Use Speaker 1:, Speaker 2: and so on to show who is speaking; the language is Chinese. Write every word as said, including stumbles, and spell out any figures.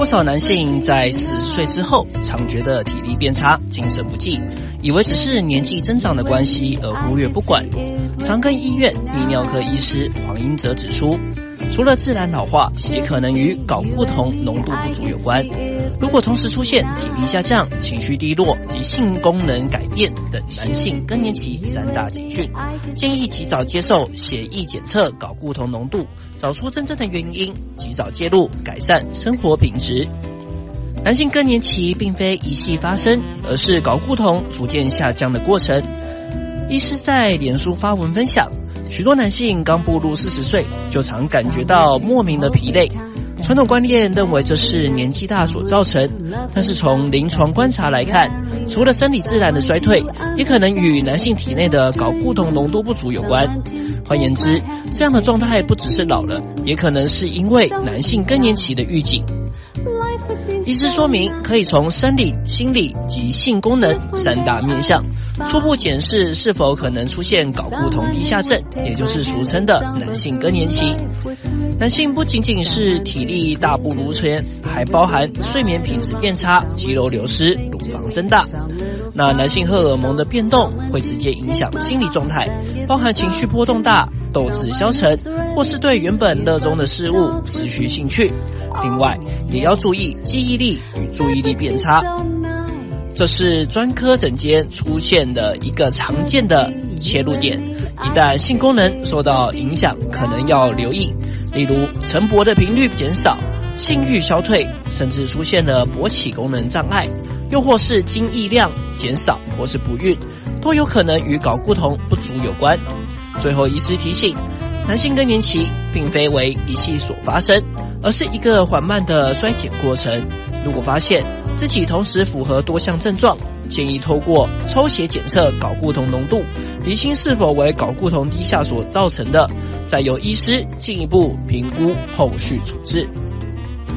Speaker 1: 不少男性在四十岁之后常觉得体力变差、精神不济，以为只是年纪增长的关系而忽略不管。长庚医院泌尿科医师黄英哲指出，除了自然老化，也可能与睾固酮浓度不足有关。如果同时出现体力下降、情绪低落及性功能改变等男性更年期三大警讯，建议及早接受血液检测睾固酮浓度，找出真正的原因，及早介入，改善生活品质。男性更年期并非一夕发生，而是睾固酮逐渐下降的过程。医师在脸书发文分享，许多男性刚步入四十岁，就常感觉到莫名的疲累。传统观念认为这是年纪大所造成，但是从临床观察来看，除了生理自然的衰退，也可能与男性体内的睾固酮浓度不足有关。换言之，这样的状态不只是老了，也可能是因为男性更年期的预警。医师说明，可以从生理、心理及性功能三大面向，初步检视是否可能出现睾固酮低下症，也就是俗称的男性更年期。男性不仅仅是体力大不如前，还包含睡眠品质变差、肌肉流失、乳房增大。那男性荷尔蒙的变动会直接影响心理状态，包含情绪波动大、斗志消沉，或是对原本热衷的事物失去兴趣。另外，也要注意记忆力与注意力变差，这是专科诊间出现的一个常见的切入点。一旦性功能受到影响，可能要留意，例如晨勃的频率减少、性欲消退，甚至出现了勃起功能障碍，又或是精液量减少或是不孕，都有可能与睾固酮不足有关。最后医师提醒，男性更年期并非为一夕所发生，而是一个缓慢的衰减过程。如果发现自己同时符合多项症状，建议透过抽血检测睾固酮浓度，厘清是否为睾固酮低下所造成的，再由医师进一步评估后续处置。